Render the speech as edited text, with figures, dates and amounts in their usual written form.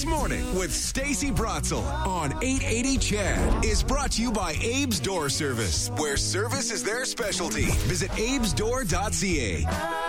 This Morning with Stacey Bratzel on 880 CHAD is brought to you by Abe's Door Service, where service is their specialty. Visit abesdoor.ca.